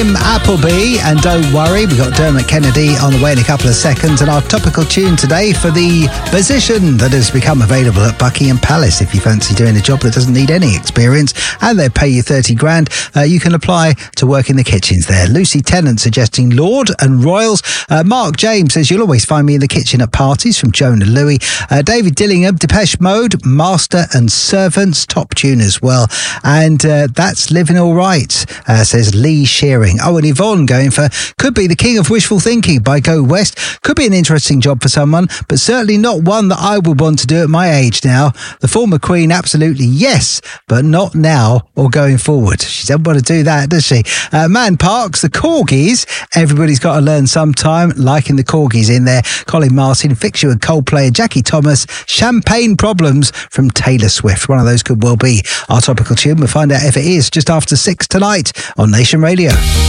Appleby, and don't worry, we've got Dermot Kennedy on the way in a couple of seconds, and our topical tune today for the position that has become available at Buckingham Palace. If you fancy doing a job that doesn't need any experience and they pay you 30 grand, you can apply to work in the kitchens there. Lucy Tennant suggesting Lord and Royals. Mark James says you'll always find me in the kitchen at parties, from Joan and Louis. David Dillingham, Depeche Mode, Master and Servants, top tune as well. And that's Living All Right, says Lee Shearing. Oh, and Yvonne going for could be the King of Wishful Thinking by Go West. Could be an interesting job for someone, but certainly not one that I would want to do at my age now. The former Queen, absolutely yes, but not now or going forward. She doesn't want to do that, does she? Man Parks, the Corgis. Everybody's got to learn sometime. Liking the Corgis in there. Colin Martin, Fix You and Coldplay, Jackie Thomas, Champagne Problems from Taylor Swift. One of those could well be our topical tune. We'll find out if it is just after 6 tonight on Nation Radio.